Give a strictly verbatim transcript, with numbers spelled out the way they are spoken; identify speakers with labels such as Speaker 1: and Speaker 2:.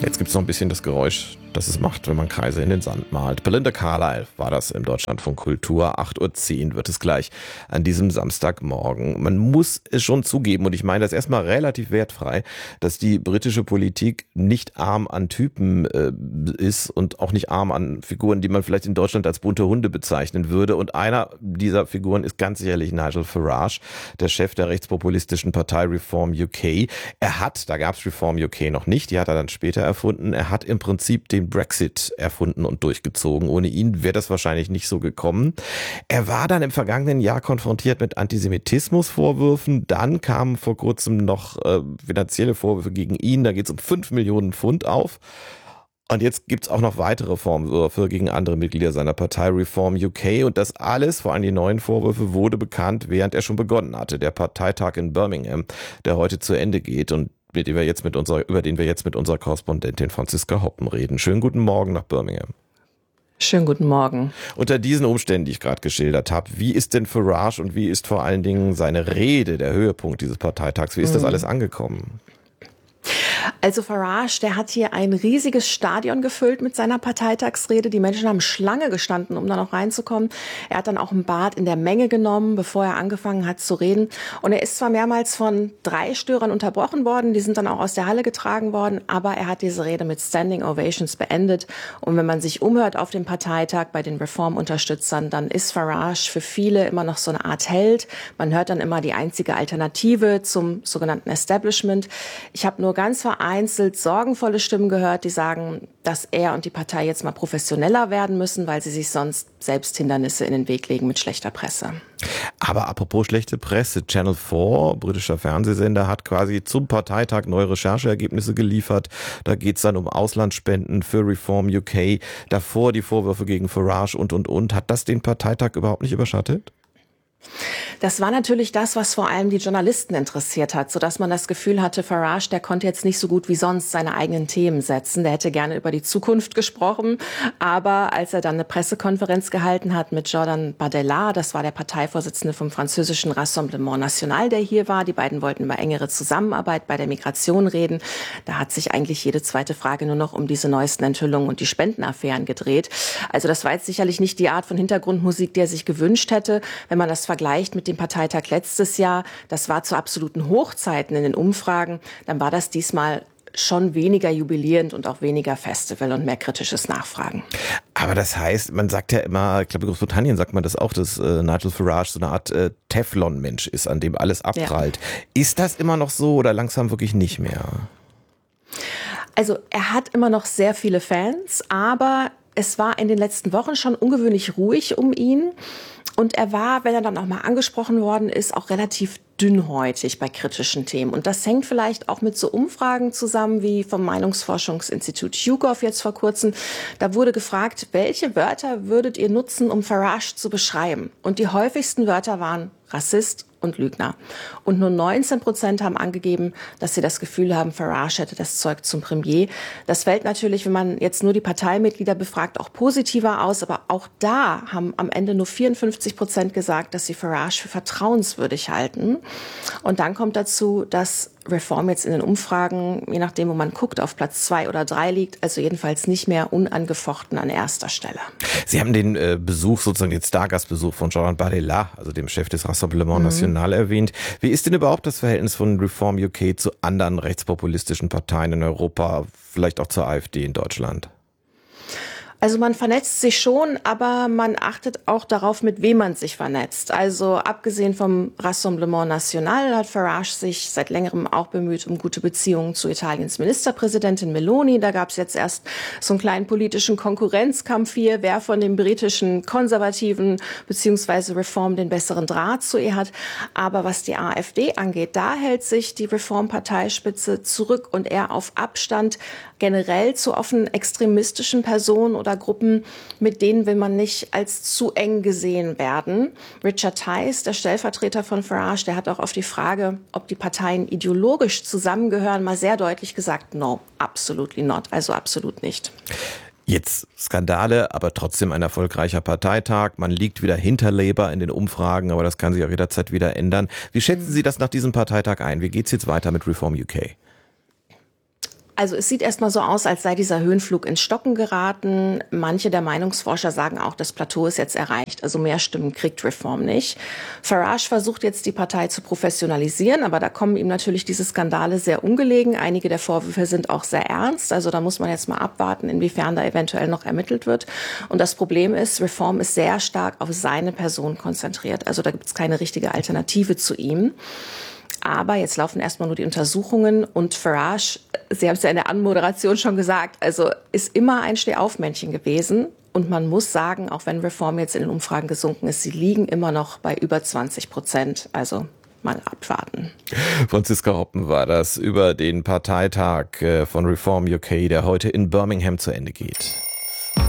Speaker 1: Jetzt gibt es noch ein bisschen das Geräusch, das es macht, wenn man Kreise in den Sand malt. Belinda Carlisle war das im Deutschlandfunk Kultur. acht Uhr zehn wird es gleich an diesem Samstagmorgen. Man muss es schon zugeben, und ich meine das erstmal relativ wertfrei, dass die britische Politik nicht arm an Typen äh, ist und auch nicht arm an Figuren, die man vielleicht in Deutschland als bunte Hunde bezeichnen würde. Und einer dieser Figuren ist ganz sicherlich Nigel Farage, der Chef der rechtspopulistischen Partei Reform U K. Er hat, da gab es Reform U K noch nicht, die hat er dann später erfunden. Er hat im Prinzip den Brexit erfunden und durchgezogen. Ohne ihn wäre das wahrscheinlich nicht so gekommen. Er war dann im vergangenen Jahr konfrontiert mit Antisemitismusvorwürfen. Dann kamen vor kurzem noch äh, finanzielle Vorwürfe gegen ihn. Da geht es um fünf Millionen Pfund auf. Und jetzt gibt es auch noch weitere Vorwürfe gegen andere Mitglieder seiner Partei Reform U K. Und das alles, vor allem die neuen Vorwürfe, wurde bekannt, während er schon begonnen hatte. Der Parteitag in Birmingham, der heute zu Ende geht und mit dem wir jetzt mit unserer, über den wir jetzt mit unserer Korrespondentin Franziska Hoppen reden. Schönen guten Morgen nach Birmingham.
Speaker 2: Schönen guten Morgen.
Speaker 1: Unter diesen Umständen, die ich gerade geschildert habe, wie ist denn Farage und wie ist vor allen Dingen seine Rede, der Höhepunkt dieses Parteitags, wie ist das alles angekommen?
Speaker 2: Also Farage, der hat hier ein riesiges Stadion gefüllt mit seiner Parteitagsrede. Die Menschen haben Schlange gestanden, um da noch reinzukommen. Er hat dann auch ein Bad in der Menge genommen, bevor er angefangen hat zu reden. Und er ist zwar mehrmals von drei Störern unterbrochen worden, die sind dann auch aus der Halle getragen worden, aber er hat diese Rede mit Standing Ovations beendet. Und wenn man sich umhört auf dem Parteitag bei den Reformunterstützern, dann ist Farage für viele immer noch so eine Art Held. Man hört dann immer die einzige Alternative zum sogenannten Establishment. Ich habe nur ganz vereinzelt sorgenvolle Stimmen gehört, die sagen, dass er und die Partei jetzt mal professioneller werden müssen, weil sie sich sonst selbst Hindernisse in den Weg legen mit schlechter Presse.
Speaker 1: Aber apropos schlechte Presse, Channel vier, britischer Fernsehsender, hat quasi zum Parteitag neue Rechercheergebnisse geliefert. Da geht es dann um Auslandsspenden für Reform U K, davor die Vorwürfe gegen Farage und, und, und. Hat das den Parteitag überhaupt nicht überschattet?
Speaker 2: Das war natürlich das, was vor allem die Journalisten interessiert hat, sodass man das Gefühl hatte, Farage, der konnte jetzt nicht so gut wie sonst seine eigenen Themen setzen. Der hätte gerne über die Zukunft gesprochen. Aber als er dann eine Pressekonferenz gehalten hat mit Jordan Bardella, das war der Parteivorsitzende vom französischen Rassemblement National, der hier war, die beiden wollten über engere Zusammenarbeit bei der Migration reden. Da hat sich eigentlich jede zweite Frage nur noch um diese neuesten Enthüllungen und die Spendenaffären gedreht. Also das war jetzt sicherlich nicht die Art von Hintergrundmusik, die er sich gewünscht hätte, wenn man das vergleicht mit dem Parteitag letztes Jahr, das war zu absoluten Hochzeiten in den Umfragen, dann war das diesmal schon weniger jubilierend und auch weniger Festival und mehr kritisches Nachfragen.
Speaker 1: Aber das heißt, man sagt ja immer, ich glaube in Großbritannien sagt man das auch, dass äh, Nigel Farage so eine Art äh, Teflon-Mensch ist, an dem alles abprallt. Ja. Ist das immer noch so oder langsam wirklich nicht mehr?
Speaker 2: Also er hat immer noch sehr viele Fans, aber es war in den letzten Wochen schon ungewöhnlich ruhig um ihn. Und er war, wenn er dann auch mal angesprochen worden ist, auch relativ dünnhäutig bei kritischen Themen. Und das hängt vielleicht auch mit so Umfragen zusammen wie vom Meinungsforschungsinstitut YouGov jetzt vor kurzem. Da wurde gefragt, welche Wörter würdet ihr nutzen, um Farage zu beschreiben? Und die häufigsten Wörter waren Rassist und Lügner. Und nur neunzehn Prozent haben angegeben, dass sie das Gefühl haben, Farage hätte das Zeug zum Premier. Das fällt natürlich, wenn man jetzt nur die Parteimitglieder befragt, auch positiver aus. Aber auch da haben am Ende nur vierundfünfzig Prozent gesagt, dass sie Farage für vertrauenswürdig halten. Und dann kommt dazu, dass Reform jetzt in den Umfragen, je nachdem, wo man guckt, auf Platz zwei oder drei liegt, also jedenfalls nicht mehr unangefochten an erster Stelle.
Speaker 1: Sie haben den äh, Besuch, sozusagen den Stargastbesuch von Jordan Bardella, also dem Chef des Rassemblement mhm. National, erwähnt. Wie ist denn überhaupt das Verhältnis von Reform U K zu anderen rechtspopulistischen Parteien in Europa, vielleicht auch zur AfD in Deutschland?
Speaker 2: Also man vernetzt sich schon, aber man achtet auch darauf, mit wem man sich vernetzt. Also abgesehen vom Rassemblement National hat Farage sich seit längerem auch bemüht um gute Beziehungen zu Italiens Ministerpräsidentin Meloni. Da gab es jetzt erst so einen kleinen politischen Konkurrenzkampf hier, wer von den britischen Konservativen bzw. Reform den besseren Draht zu ihr hat. Aber was die AfD angeht, da hält sich die Reform-Parteispitze zurück und eher auf Abstand generell zu offen extremistischen Personen oder Gruppen, mit denen will man nicht als zu eng gesehen werden. Richard Tice, der Stellvertreter von Farage, der hat auch auf die Frage, ob die Parteien ideologisch zusammengehören, mal sehr deutlich gesagt, no, absolutely not, also absolut nicht.
Speaker 1: Jetzt Skandale, aber trotzdem ein erfolgreicher Parteitag. Man liegt wieder hinter Labour in den Umfragen, aber das kann sich auch jederzeit wieder ändern. Wie schätzen Sie das nach diesem Parteitag ein? Wie geht's jetzt weiter mit Reform U K?
Speaker 2: Also es sieht erstmal so aus, als sei dieser Höhenflug ins Stocken geraten. Manche der Meinungsforscher sagen auch, das Plateau ist jetzt erreicht. Also mehr Stimmen kriegt Reform nicht. Farage versucht jetzt, die Partei zu professionalisieren, aber da kommen ihm natürlich diese Skandale sehr ungelegen. Einige der Vorwürfe sind auch sehr ernst. Also da muss man jetzt mal abwarten, inwiefern da eventuell noch ermittelt wird. Und das Problem ist, Reform ist sehr stark auf seine Person konzentriert. Also da gibt es keine richtige Alternative zu ihm. Aber jetzt laufen erstmal nur die Untersuchungen und Farage, Sie haben es ja in der Anmoderation schon gesagt, also ist immer ein Stehaufmännchen gewesen. Und man muss sagen, auch wenn Reform jetzt in den Umfragen gesunken ist, sie liegen immer noch bei über zwanzig Prozent. Also mal abwarten.
Speaker 1: Franziska Hoppen war das über den Parteitag von Reform U K, der heute in Birmingham zu Ende geht.